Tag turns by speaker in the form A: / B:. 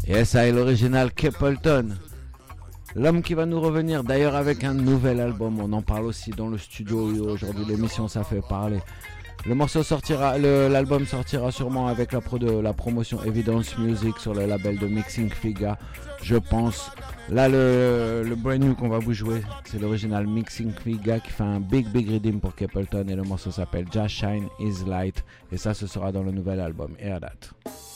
A: Et ça est l'original Capleton. L'homme qui va nous revenir d'ailleurs avec un nouvel album. On en parle aussi dans le studio et aujourd'hui l'émission ça fait parler. Le morceau sortira, l'album sortira sûrement avec la promotion Evidence Music sur le label de Mixing Figa, je pense. Là, le brand new qu'on va vous jouer, c'est l'original Mixing Figa qui fait un big redeem pour Capleton et le morceau s'appelle Just Shine Is Light et ça, ce sera dans le nouvel album. Hear That.